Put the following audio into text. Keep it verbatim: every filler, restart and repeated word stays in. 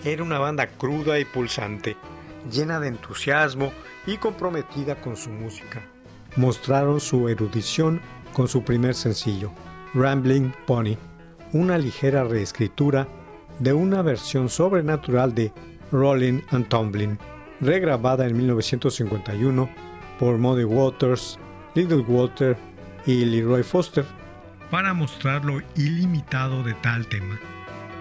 Era una banda cruda y pulsante, llena de entusiasmo y comprometida con su música. Mostraron su erudición con su primer sencillo, Rambling Pony, una ligera reescritura de una versión sobrenatural de Rollin' and Tumblin', regrabada en mil novecientos cincuenta y uno por Muddy Waters, Little Walter y Leroy Foster, para mostrar lo ilimitado de tal tema.